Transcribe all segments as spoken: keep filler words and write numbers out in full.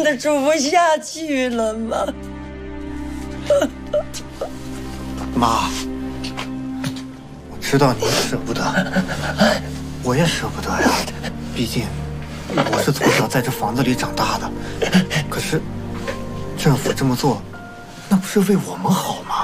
的住不下去了吗？ 妈，我知道你舍不得，我也舍不得呀。毕竟我是从小在这房子里长大的。可是政府这么做，那不是为我们好吗？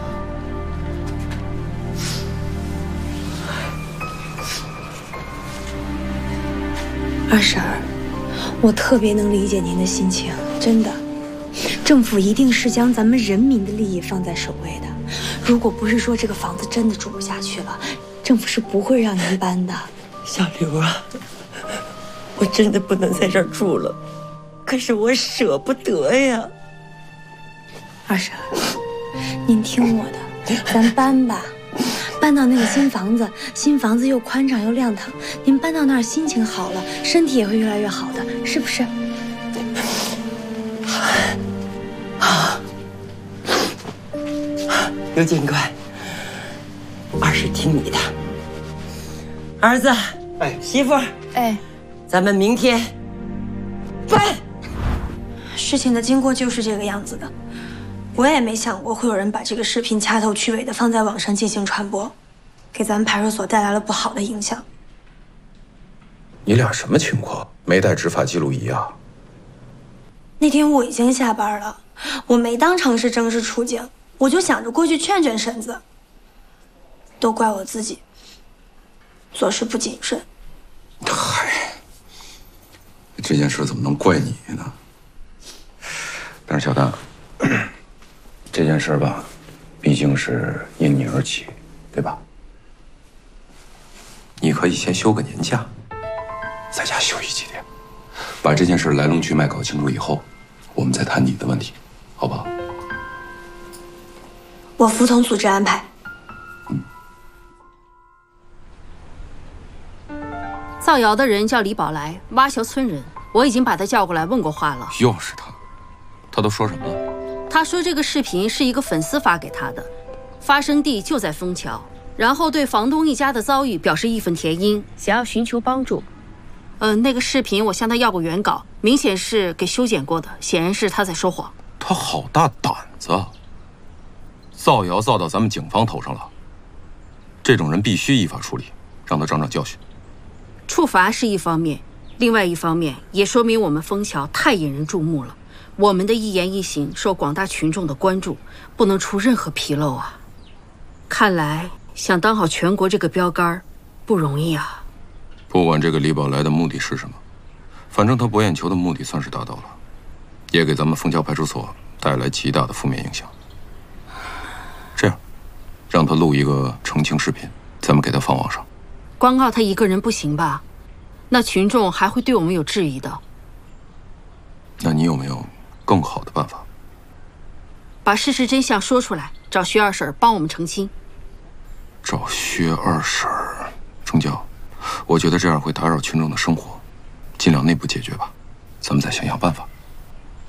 二婶儿，我特别能理解您的心情，真的。政府一定是将咱们人民的利益放在首位的。如果不是说这个房子真的住不下去了，政府是不会让您搬的。 小刘啊，我真的不能在这儿住了，可是我舍不得呀。 二婶儿，您听我的，咱搬吧。搬到那个新房子，新房子又宽敞又亮堂，您搬到那儿心情好了，身体也会越来越好的，是不是？ 好，刘警官，二是听你的。儿子， 哎， 媳妇儿， 哎， 咱们明天搬。 事情的经过就是这个样子的。我也没想过会有人把这个视频掐头去尾的放在网上进行传播，给咱们派出所带来了不好的影响。 你俩什么情况？没带执法记录仪啊？ 那天我已经下班了，我没当成是正式出警，我就想着过去劝劝婶子。都怪我自己，做事不谨慎。 嗨，这件事怎么能怪你呢？但是小丹。这件事吧，毕竟是因你而起，对吧？你可以先休个年假，在家休息几天，把这件事来龙去脉搞清楚以后，我们再谈你的问题，好不好？ 我服从组织安排。 嗯。造谣的人叫李宝来，蛙桥村人，我已经把他叫过来问过话了。 又是他，他都说什么了？ 他说这个视频是一个粉丝发给他的，发生地就在枫桥，然后对房东一家的遭遇表示义愤填膺，想要寻求帮助。嗯、呃，那个视频我向他要过原稿，明显是给修剪过的，显然是他在说谎。 他好大胆子，造谣造到咱们警方头上了，这种人必须依法处理，让他长长教训。 处罚是一方面，另外一方面也说明我们枫桥太引人注目了。我们的一言一行受广大群众的关注，不能出任何纰漏啊！看来想当好全国这个标杆不容易啊。 不管这个李宝来的目的是什么，反正他博眼球的目的算是达到了，也给咱们枫桥派出所带来极大的负面影响。这样，让他录一个澄清视频，咱们给他放网上。 光靠他一个人不行吧？那群众还会对我们有质疑的。 那你有没有更好的办法？ 把事实真相说出来，找薛二婶帮我们澄清。 找薛二婶成交，我觉得这样会打扰群众的生活，尽量内部解决吧，咱们再想想办法。